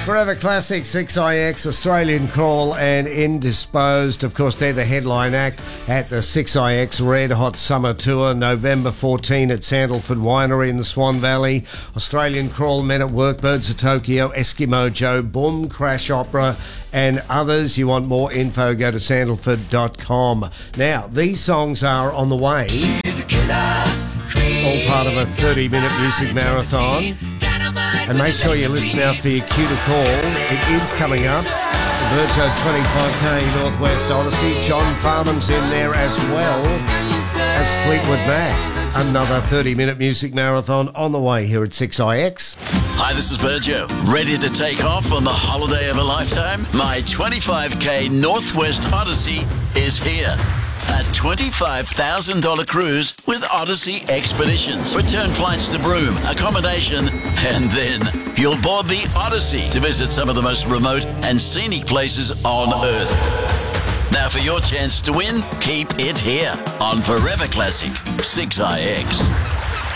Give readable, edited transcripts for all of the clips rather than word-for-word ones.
Forever Classic, 6IX, Australian Crawl and Indisposed. Of course, they're the headline act at the 6IX Red Hot Summer Tour, November 14 at Sandalford Winery in the Swan Valley. Australian Crawl, Men at Work, Birds of Tokyo, Eskimo Joe, Boom, Crash Opera and others. You want more info, go to sandalford.com. Now, these songs are on the way. All part of a 30-minute music marathon. And make sure you listen out for your cue to call. It is coming up. Virtuo's 25k Northwest Odyssey. John Farnham's in there as well as Fleetwood Mac. Another 30-minute music marathon on the way here at 6IX. Hi, this is Virgio. Ready to take off on the holiday of a lifetime? My 25k Northwest Odyssey is here. A $25,000 cruise with Odyssey Expeditions. Return flights to Broome, accommodation, and then you'll board the Odyssey to visit some of the most remote and scenic places on Earth. Now for your chance to win, keep it here on Forever Classic 6IX.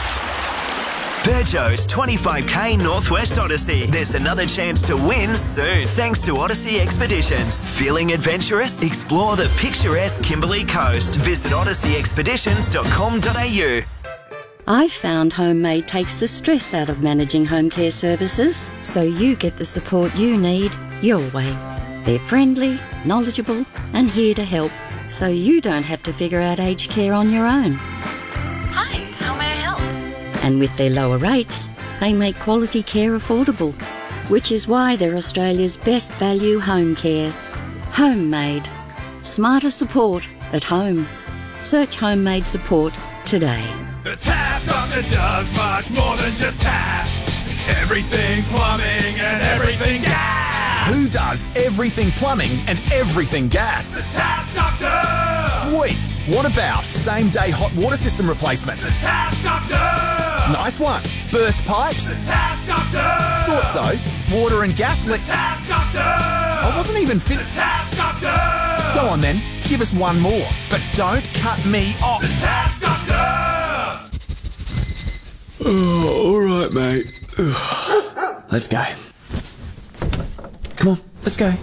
Virgo's 25k Northwest Odyssey. There's another chance to win soon, thanks to Odyssey Expeditions. Feeling adventurous? Explore the picturesque Kimberley Coast. Visit odysseyexpeditions.com.au. I've found Homemade takes the stress out of managing home care services, so you get the support you need your way. They're friendly, knowledgeable, and here to help, so you don't have to figure out aged care on your own. Hi, how may I help? And with their lower rates, they make quality care affordable, which is why they're Australia's best value home care. Homemade. Smarter support at home. Search Homemade support today. The Tap Doctor does much more than just taps. Everything plumbing and everything gas. Who does everything plumbing and everything gas? The Tap Doctor! Sweet! What about same-day hot water system replacement? The Tap Doctor! Nice one. Burst pipes? The Tap Doctor! Thought so. Water and gas The Tap Doctor! I wasn't even The finished. Tap Doctor! Go on then, give us one more. But don't cut me off. The Tap Doctor! Oh, all right, mate. Let's go. Come on, let's go.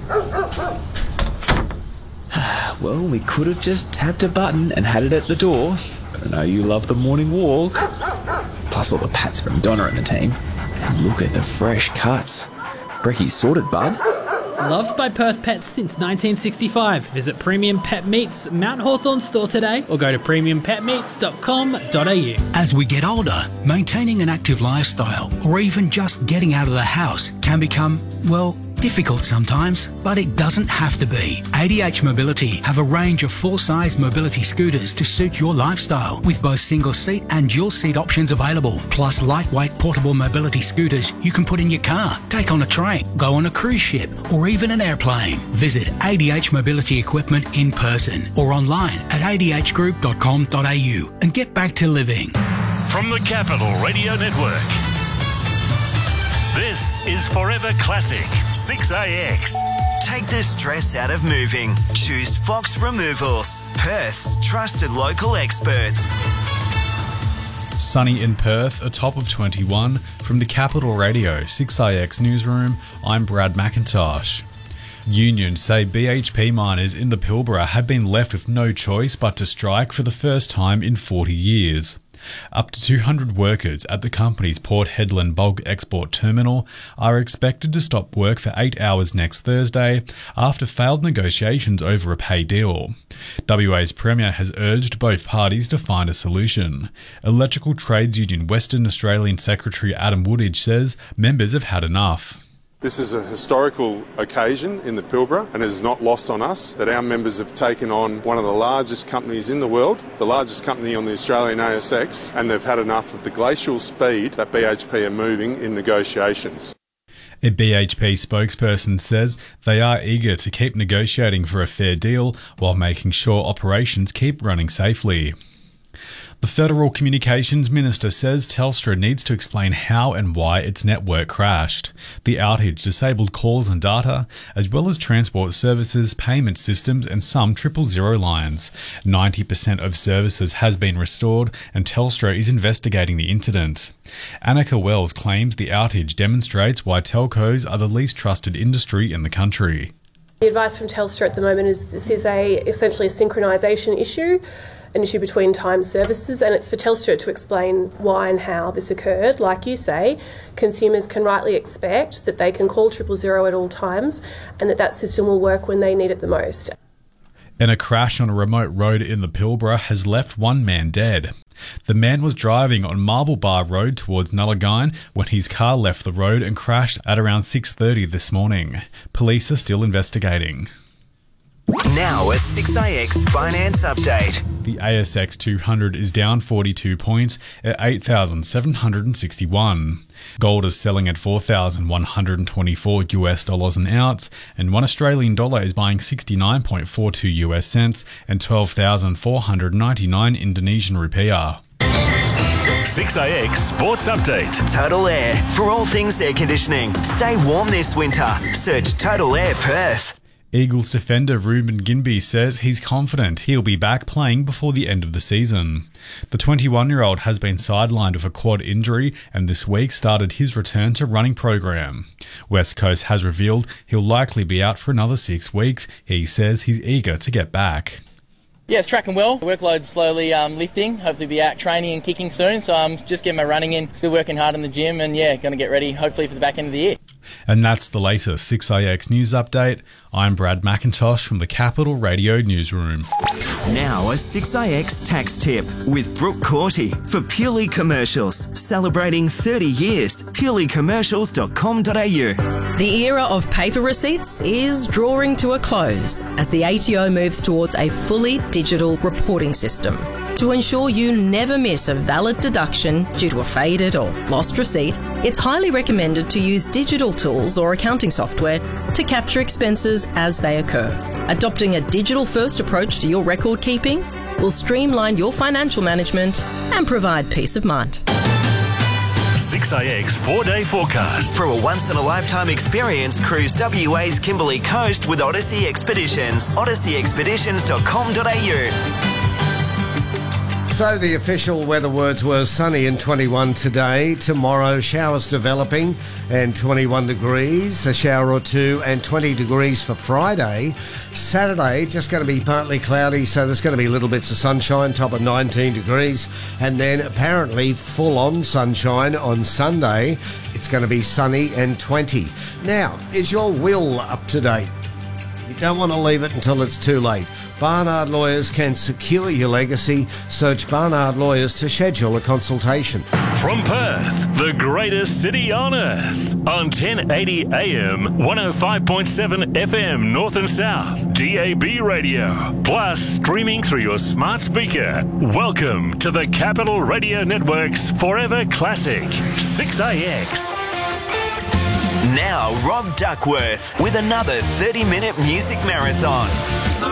Well, we could have just tapped a button and had it at the door. But I know you love the morning walk. Plus all the pats from Donna and the team. And look at the fresh cuts. Brecky's sorted, bud. Loved by Perth Pets since 1965. Visit Premium Pet Meats Mount Hawthorn store today or go to premiumpetmeats.com.au. As we get older, maintaining an active lifestyle or even just getting out of the house can become, well, difficult sometimes, but it doesn't have to be. ADH Mobility have a range of full-size mobility scooters to suit your lifestyle, with both single-seat and dual-seat options available, plus lightweight portable mobility scooters you can put in your car, take on a train, go on a cruise ship, or even an airplane. Visit ADH Mobility Equipment in person or online at adhgroup.com.au and get back to living. From the Capital Radio Network, this is Forever Classic 6IX. Take the stress out of moving. Choose Fox Removals, Perth's trusted local experts. Sunny in Perth, a top of 21. From the Capital Radio 6IX newsroom, I'm Brad McIntosh. Unions say BHP miners in the Pilbara have been left with no choice but to strike for the first time in 40 years. Up to 200 workers at the company's Port Hedland bulk export terminal are expected to stop work for 8 hours next Thursday after failed negotiations over a pay deal. WA's Premier has urged both parties to find a solution. Electrical Trades Union Western Australian Secretary Adam Woodage says members have had enough. This is a historical occasion in the Pilbara, and it is not lost on us that our members have taken on one of the largest companies in the world, the largest company on the Australian ASX, and they've had enough of the glacial speed that BHP are moving in negotiations. A BHP spokesperson says they are eager to keep negotiating for a fair deal while making sure operations keep running safely. The Federal Communications Minister says Telstra needs to explain how and why its network crashed. The outage disabled calls and data, as well as transport services, payment systems and some 000 lines. 90% of services has been restored and Telstra is investigating the incident. Annika Wells claims the outage demonstrates why telcos are the least trusted industry in the country. The advice from Telstra at the moment is this is essentially a synchronisation issue, an issue between time services, and it's for Telstra to explain why and how this occurred. Like you say, consumers can rightly expect that they can call 000 at all times and that system will work when they need it the most. And a crash on a remote road in the Pilbara has left one man dead. The man was driving on Marble Bar Road towards Nullagine when his car left the road and crashed at around 6:30 this morning. Police are still investigating. Now a 6IX finance update. The ASX 200 is down 42 points at 8,761. Gold is selling at $4,124 US an ounce, and $1 Australian dollar is buying 69.42 US cents and 12,499 Indonesian rupiah. 6IX Sports Update. Total Air. For all things air conditioning, stay warm this winter. Search Total Air Perth. Eagles defender Ruben Ginbey says he's confident he'll be back playing before the end of the season. The 21-year-old has been sidelined with a quad injury and this week started his return to running program. West Coast has revealed he'll likely be out for another 6 weeks. He says he's eager to get back. Yeah, it's tracking well. Workload's slowly lifting. Hopefully be out training and kicking soon. So I'm just getting my running in, still working hard in the gym and going to get ready hopefully for the back end of the year. And that's the latest 6IX news update. I'm Brad McIntosh from the Capital Radio Newsroom. Now a 6IX tax tip with Brooke Corty for Purely Commercials. Celebrating 30 years. purelycommercials.com.au. The era of paper receipts is drawing to a close as the ATO moves towards a fully digital reporting system. To ensure you never miss a valid deduction due to a faded or lost receipt, it's highly recommended to use digital tools or accounting software to capture expenses as they occur. Adopting a digital-first approach to your record keeping will streamline your financial management and provide peace of mind. 6IX 4-day forecast. For a once-in-a-lifetime experience, cruise WA's Kimberley Coast with Odyssey Expeditions. odysseyexpeditions.com.au. So the official weather words were sunny and 21 today. Tomorrow, showers developing and 21 degrees, a shower or two, and 20 degrees for Friday. Saturday, just going to be partly cloudy, so there's going to be little bits of sunshine, top of 19 degrees. And then apparently full-on sunshine on Sunday. It's going to be sunny and 20. Now, is your will up to date? You don't want to leave it until it's too late. Barnard Lawyers can secure your legacy. Search Barnard Lawyers to schedule a consultation. From Perth, the greatest city on earth. On 1080 AM, 105.7 FM North and South, DAB radio. Plus, streaming through your smart speaker. Welcome to the Capital Radio Network's Forever Classic, 6IX. Now, Rob Duckworth with another 30-minute music marathon.